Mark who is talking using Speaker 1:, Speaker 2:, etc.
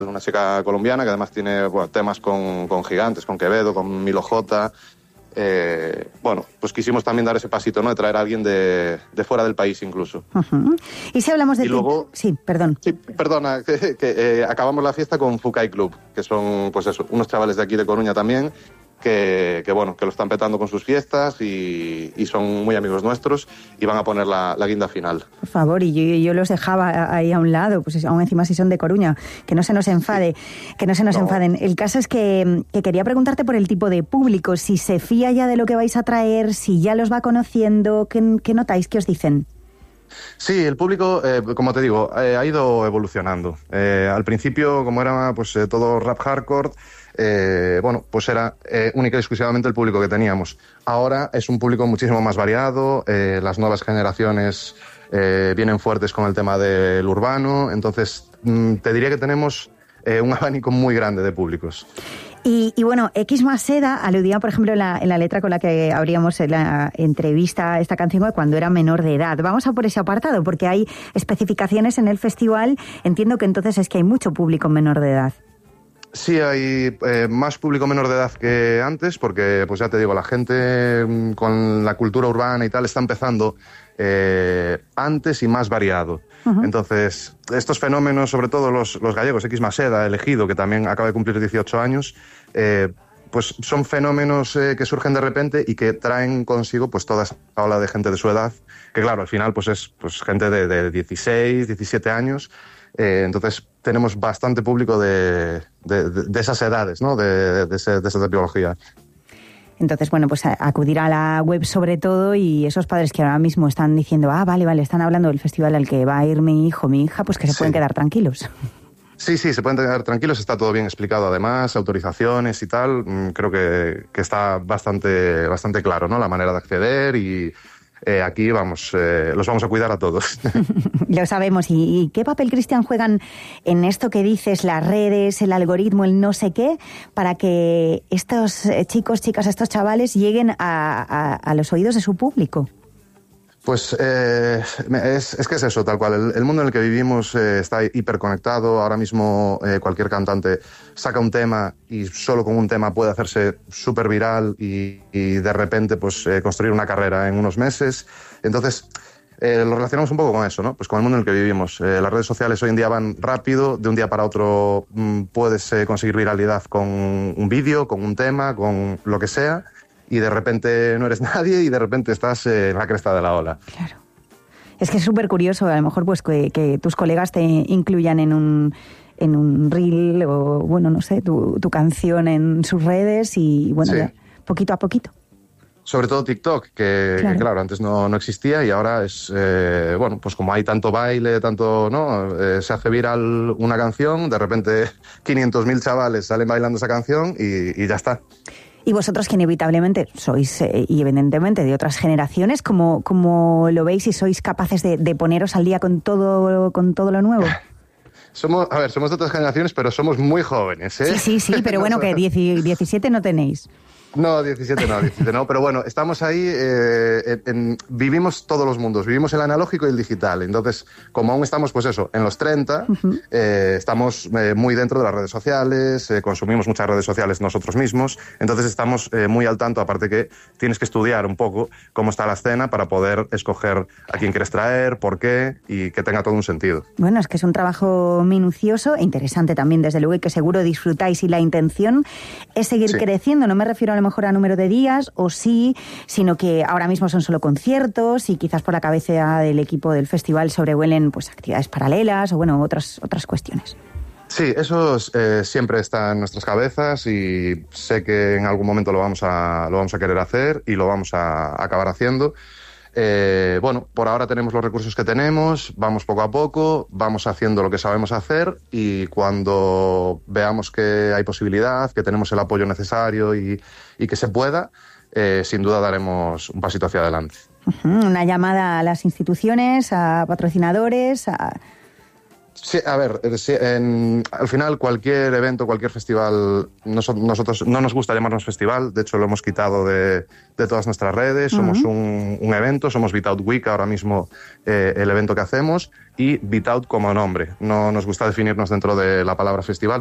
Speaker 1: una chica colombiana que además tiene temas con gigantes, con Quevedo, con Milo J. Pues quisimos también dar ese pasito, ¿no? De traer a alguien de fuera del país incluso.
Speaker 2: Uh-huh. Y si hablamos de...
Speaker 1: luego,
Speaker 2: sí, perdón.
Speaker 1: Sí, perdona, que acabamos la fiesta con Fukai Club, que son, pues eso, unos chavales de aquí de Coruña también, que lo están petando con sus fiestas y son muy amigos nuestros y van a poner la guinda final.
Speaker 2: Por favor, y yo los dejaba ahí a un lado, pues aún encima si son de Coruña, que no se nos enfade, que no se nos enfaden. El caso es que quería preguntarte por el tipo de público, si se fía ya de lo que vais a traer, si ya los va conociendo, ¿qué notáis? ¿Qué os dicen?
Speaker 1: Sí, el público, como te digo, ha ido evolucionando. Al principio, como era pues todo rap hardcore, pues era única y exclusivamente el público que teníamos. Ahora es un público muchísimo más variado, las nuevas generaciones vienen fuertes con el tema del urbano, entonces te diría que tenemos un abanico muy grande de públicos.
Speaker 2: Y bueno, X más Seda aludía, por ejemplo, en la letra con la que abríamos la entrevista, esta canción, de cuando era menor de edad. Vamos a por ese apartado, porque hay especificaciones en el festival. Entiendo que entonces es que hay mucho público menor de edad.
Speaker 1: Sí, hay más público menor de edad que antes, porque, pues ya te digo, la gente con la cultura urbana y tal está empezando antes y más variado. Uh-huh. Entonces, estos fenómenos, sobre todo los gallegos, X más Seda, Elegido, que también acaba de cumplir 18 años, pues son fenómenos que surgen de repente y que traen consigo pues toda esa ola de gente de su edad, que claro, al final pues es pues gente de 16, 17 años. Entonces tenemos bastante público de esas edades, ¿no? de esa tipología.
Speaker 2: Entonces, bueno, pues acudir a la web sobre todo, y esos padres que ahora mismo están diciendo, vale, están hablando del festival al que va a ir mi hijo, mi hija, pues que se pueden quedar tranquilos.
Speaker 1: Sí, se pueden quedar tranquilos, está todo bien explicado además, autorizaciones y tal, creo que está bastante claro, ¿no? La manera de acceder y... aquí los vamos a cuidar a todos.
Speaker 2: Lo sabemos. ¿Y qué papel, Cristian, juegan en esto que dices, las redes, el algoritmo, el no sé qué, para que estos chicos, chicas, estos chavales lleguen a los oídos de su público?
Speaker 1: Pues es que es eso, tal cual. El mundo en el que vivimos está hiperconectado. Ahora mismo cualquier cantante saca un tema y solo con un tema puede hacerse súper viral y de repente pues construir una carrera en unos meses. Entonces lo relacionamos un poco con eso, ¿no? Pues con el mundo en el que vivimos. Las redes sociales hoy en día van rápido, de un día para otro puedes conseguir viralidad con un vídeo, con un tema, con lo que sea. Y de repente no eres nadie y de repente estás en la cresta de la ola.
Speaker 2: Claro. Es que es súper curioso, a lo mejor pues que tus colegas te incluyan en un reel o, bueno, no sé, tu canción en sus redes y, bueno, sí, ya, poquito a poquito.
Speaker 1: Sobre todo TikTok, que claro, antes no existía y ahora es, pues como hay tanto baile, tanto, ¿no? Se hace viral una canción, de repente 500.000 chavales salen bailando esa canción y ya está.
Speaker 2: Y vosotros, que inevitablemente sois, y evidentemente, de otras generaciones, ¿cómo lo veis y sois capaces de poneros al día con todo lo nuevo?
Speaker 1: Somos de otras generaciones, pero somos muy jóvenes, ¿eh?
Speaker 2: Sí, pero bueno, que 17 no tenéis.
Speaker 1: No, 17 no, pero bueno, estamos ahí, vivimos todos los mundos, vivimos el analógico y el digital, entonces, como aún estamos, pues eso, en los 30, uh-huh. Estamos muy dentro de las redes sociales, consumimos muchas redes sociales nosotros mismos, entonces estamos muy al tanto, aparte que tienes que estudiar un poco cómo está la escena para poder escoger a quién quieres traer, por qué, y que tenga todo un sentido.
Speaker 2: Bueno, es que es un trabajo minucioso e interesante también, desde luego, y que seguro disfrutáis, y la intención es seguir creciendo, no me refiero a lo mejor a número de días, o sí, sino que ahora mismo son solo conciertos y quizás por la cabeza del equipo del festival sobrevuelen pues actividades paralelas o bueno, otras cuestiones.
Speaker 1: Sí, eso siempre está en nuestras cabezas y sé que en algún momento lo vamos a querer hacer y lo vamos a acabar haciendo. Por ahora tenemos los recursos que tenemos, vamos poco a poco, vamos haciendo lo que sabemos hacer y cuando veamos que hay posibilidad, que tenemos el apoyo necesario y que se pueda, sin duda daremos un pasito hacia adelante.
Speaker 2: Una llamada a las instituciones, a patrocinadores,
Speaker 1: Sí, a ver, al final cualquier evento, cualquier festival, nosotros no nos gusta llamarnos festival, de hecho lo hemos quitado de todas nuestras redes, somos un evento, somos Beat Out Week ahora mismo, el evento que hacemos, y Beat Out como nombre. No nos gusta definirnos dentro de la palabra festival,